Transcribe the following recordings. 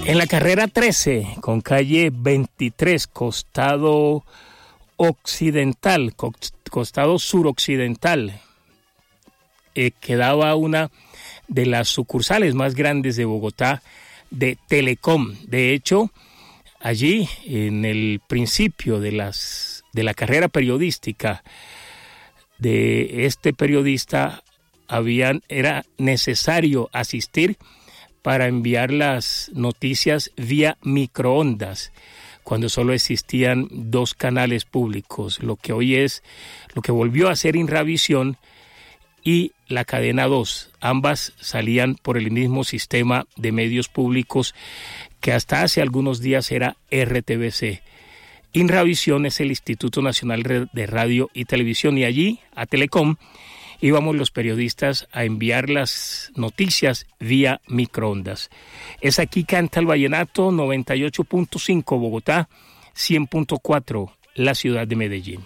En la carrera 13, con calle 23, costado occidental, costado suroccidental, quedaba una de las sucursales más grandes de Bogotá de Telecom. De hecho, allí, en el principio de la carrera periodística de este periodista, era necesario asistir para enviar las noticias vía microondas, cuando solo existían 2 canales públicos, lo que volvió a ser Inravisión y la cadena 2. Ambas salían por el mismo sistema de medios públicos que hasta hace algunos días era RTBC. Inravisión es el Instituto Nacional de Radio y Televisión, y allí, a Telecom, íbamos los periodistas a enviar las noticias vía microondas. Es aquí Canta el Vallenato, 98.5 Bogotá, 100.4 la ciudad de Medellín.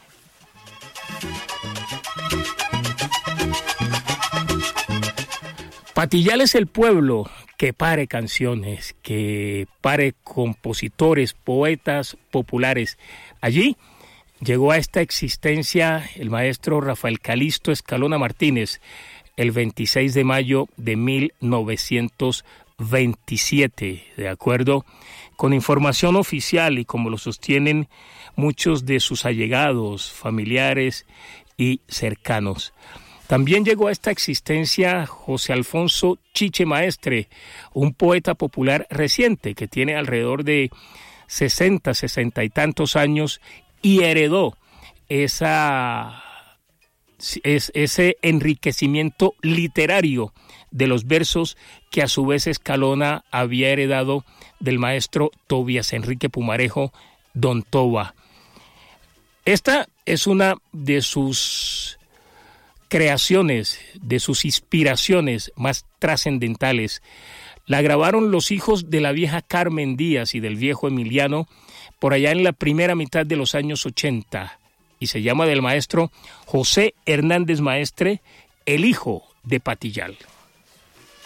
Patillal es el pueblo que pare canciones, que pare compositores, poetas populares. Allí llegó a esta existencia el maestro Rafael Calixto Escalona Martínez el 26 de mayo de 1927, de acuerdo con información oficial y como lo sostienen muchos de sus allegados, familiares y cercanos. También llegó a esta existencia José Alfonso Chiche Maestre, un poeta popular reciente que tiene alrededor de 60 y tantos años, y heredó ese enriquecimiento literario de los versos que a su vez Escalona había heredado del maestro Tobias Enrique Pumarejo, Don Toba. Esta es una de sus creaciones, de sus inspiraciones más trascendentales. La grabaron los hijos de la vieja Carmen Díaz y del viejo Emiliano por allá en la primera mitad de los años 80, y se llama del maestro José Hernández Maestre, el hijo de Patillal.